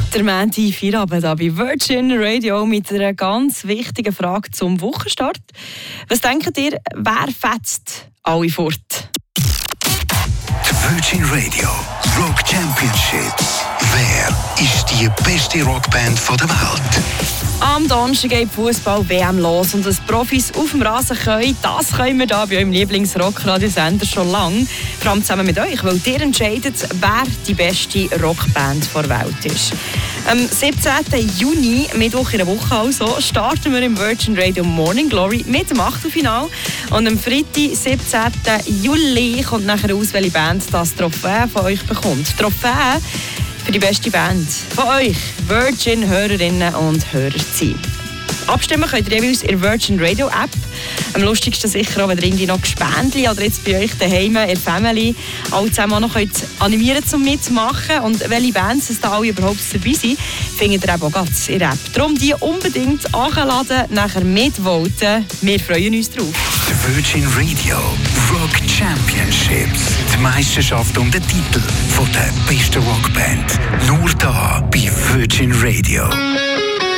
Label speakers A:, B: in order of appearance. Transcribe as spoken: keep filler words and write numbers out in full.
A: Der Mandy Feierabend hier bei Virgin Radio mit einer ganz wichtigen Frage zum Wochenstart. Was denkt ihr, wer fetzt alle fort?
B: Die Virgin Radio Rock Championships. Wer ist die beste Rockband der Welt?
A: Am Donnerstag geht Fußball-W M los und dass Profis auf dem Rasen können, das können wir hier bei eurem Lieblings-Rock-Radiosender schon lange. Vor allem zusammen mit euch, weil ihr entscheidet, wer die beste Rockband der Welt ist. Am siebzehnten Juni, Mittwoch in der Woche also, starten wir im Virgin Radio Morning Glory mit dem Achtelfinale. Und am Freitag, siebzehnten Juli, kommt nachher raus, welche Band das Trophäe von euch bekommt. Trophäe für die beste Band von euch, Virgin-Hörerinnen und Hörer zu sein. Abstimmen könnt ihr jeweils in der Virgin Radio App. Am lustigsten sicher auch, wenn ihr irgendwie noch Gespendli oder jetzt bei euch daheim in der Family alle zusammen auch noch könnt animieren zum Mitmachen. Und welche Bands es da alle überhaupt dabei sind, findet ihr eben auch ganz in der App. Darum die unbedingt anladen, nachher mitvoten. Wir freuen uns drauf.
B: Die Virgin Radio Rock Championships. Die Meisterschaft um den Titel von der besten Rockband. Nur da bei Virgin Radio.